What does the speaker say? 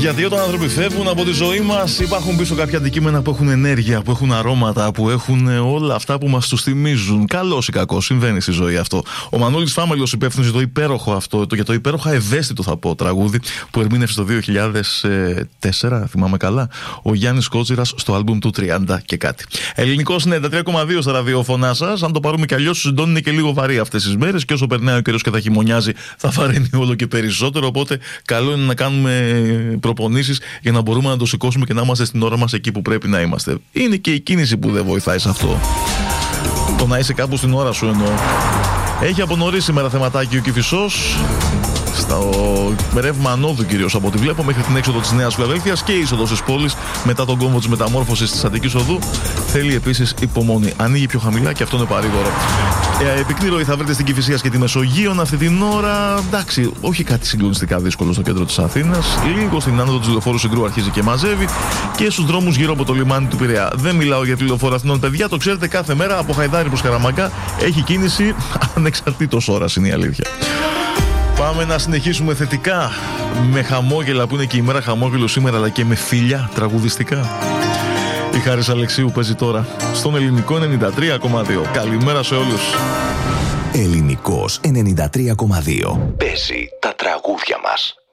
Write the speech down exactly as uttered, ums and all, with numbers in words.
Γιατί όταν άνθρωποι φεύγουν από τη ζωή μας, υπάρχουν πίσω κάποια αντικείμενα που έχουν ενέργεια, που έχουν αρώματα, που έχουν όλα αυτά που μας τους θυμίζουν. Καλός ή κακός, συμβαίνει στη ζωή αυτό. Ο Μανώλης Φάμελος, υπεύθυνος για το υπέροχο αυτό, για το υπέροχα ευαίσθητο θα πω τραγούδι που ερμήνευσε το δύο χιλιάδες τέσσερα, θυμάμαι καλά, ο Γιάννης Κότσιρας στο άλμπουμ του τριάντα και κάτι. Ελληνικός ενενήντα τρία κόμμα δύο στα ραδιοφωνά σας. Αν το πάρουμε κι αλλιώς, ο Συντών είναι και λίγο βαρύ αυτές τις μέρες και όσο περνάει ο καιρός και θα χειμωνιάζει, θα βαραίνει όλο και περισσότερο. Οπότε, καλό είναι να κάνουμε προπονήσεις για να μπορούμε να το σηκώσουμε και να είμαστε στην ώρα μας εκεί που πρέπει να είμαστε. Είναι και η κίνηση που δεν βοηθάει σε αυτό. Το να είσαι κάπου στην ώρα σου εννοώ. Έχει από νωρίς σήμερα θεματάκι ο Κηφισός. Στο ρεύμα ανόδου κυρίως από ό,τι βλέπω μέχρι την έξοδο της Νέας Φιλαδέλφειας και η είσοδος της πόλης μετά τον κόμβο της μεταμόρφωσης της Αττικής Οδού θέλει επίσης υπομονή. Ανοίγει πιο χαμηλά και αυτό είναι παρήγορο. Ε, επικρή ροή θα βρείτε στην Κηφισίας και τη Μεσογείων αυτή την ώρα. Εντάξει, όχι κάτι συγκλονιστικά δύσκολο στο κέντρο της Αθήνας. Λίγο στην άνοδο του λεωφόρου Συγκρού αρχίζει και μαζεύει και στους δρόμους γύρω από το λιμάνι του Πειραιά. Δεν μιλάω για τη λεωφόρο Αθηνών, παιδιά, το ξέρετε, κάθε μέρα από Χαϊδάρι προς Καραμανκά έχει κίνηση ανεξαρτήτως ώρας, είναι η αλήθεια. Πάμε να συνεχίσουμε θετικά με χαμόγελα που είναι και η μέρα χαμόγελου σήμερα, αλλά και με φιλιά τραγουδιστικά. Η Χάρης Αλεξίου παίζει τώρα στον Ελληνικό ενενήντα τρία κόμμα δύο. Καλημέρα σε όλους. Ελληνικός ενενήντα τρία κόμμα δύο. Παίζει τα τραγούδια μας.